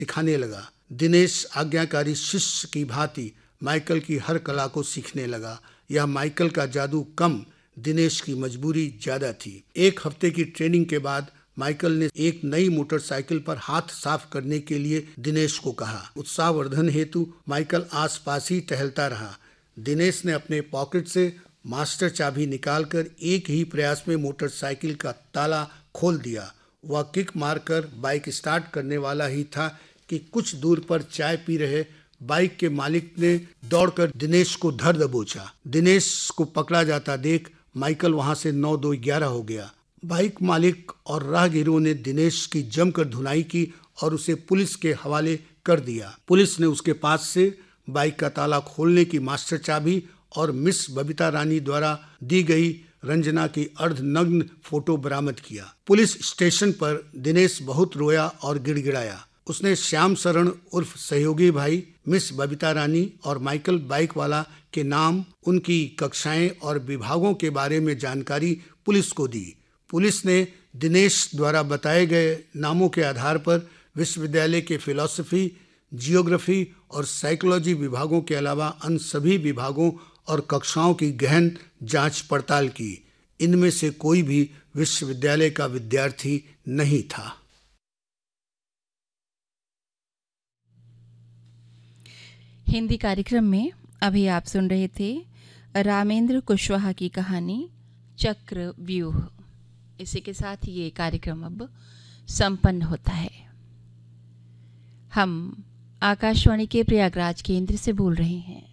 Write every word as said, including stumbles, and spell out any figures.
सिखाने लगा। दिनेश आज्ञाकारी शिष्य की भांति माइकल की हर कला को सीखने लगा। यह माइकल का जादू कम, दिनेश की मजबूरी ज्यादा थी। एक हफ्ते की ट्रेनिंग के बाद माइकल ने एक नई मोटरसाइकिल पर हाथ साफ करने के लिए दिनेश को कहा। उत्साहवर्धन हेतु माइकल आसपास ही टहलता रहा। दिनेश ने अपने पॉकेट से मास्टर चाबी निकालकर एक ही प्रयास में मोटरसाइकिल का ताला खोल दिया। वह किक मारकर बाइक स्टार्ट करने वाला ही था कि कुछ दूर पर चाय पी रहे बाइक के मालिक ने दौड़कर दिनेश को धर दबोचा। दिनेश को पकड़ा जाता देख माइकल वहां से नौ दो ग्यारह हो गया। बाइक मालिक और राहगीरों ने दिनेश की जमकर धुनाई की और उसे पुलिस के हवाले कर दिया। पुलिस ने उसके पास से बाइक का ताला खोलने की मास्टर चाबी और मिस बबीता रानी द्वारा दी गई रंजना की अर्धनग्न फोटो बरामद किया। पुलिस स्टेशन पर दिनेश बहुत रोया और गिड़गिड़ाया। उसने श्याम शरण उर्फ सहयोगी भाई, मिस बबीता रानी और माइकल बाइक वाला के नाम, उनकी कक्षाएं और विभागों के बारे में जानकारी पुलिस को दी। पुलिस ने दिनेश द्वारा बताए गए नामों के आधार पर विश्वविद्यालय के फिलॉसफी, जियोग्राफी और साइकोलॉजी विभागों के अलावा अन्य सभी विभागों और कक्षाओं की गहन जांच पड़ताल की। इनमें से कोई भी विश्वविद्यालय का विद्यार्थी नहीं था। हिंदी कार्यक्रम में अभी आप सुन रहे थे रामेंद्र कुशवाहा की कहानी चक्रव्यूह। इसी के साथ ये कार्यक्रम अब संपन्न होता है। हम आकाशवाणी के प्रयागराज केंद्र से बोल रहे हैं।